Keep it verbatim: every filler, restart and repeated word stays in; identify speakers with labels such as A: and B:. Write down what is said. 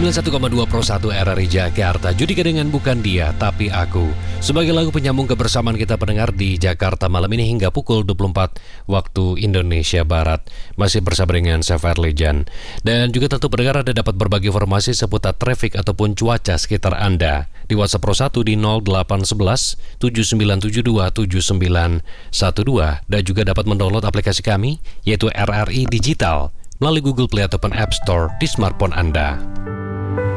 A: sembilan puluh satu koma dua Pro satu R R I Jakarta. Judika dengan Bukan Dia Tapi Aku, sebagai lagu penyambung kebersamaan kita pendengar di Jakarta malam ini hingga pukul dua puluh empat waktu Indonesia Barat. Masih bersama dengan Safar Legend. Dan juga tentu pendengar Anda dapat berbagi informasi seputar traffic ataupun cuaca sekitar Anda di WhatsApp Pro satu di nol delapan satu satu tujuh sembilan tujuh dua tujuh sembilan satu dua, dan juga dapat mendownload aplikasi kami yaitu R R I Digital melalui Google Play ataupun App Store di smartphone Anda.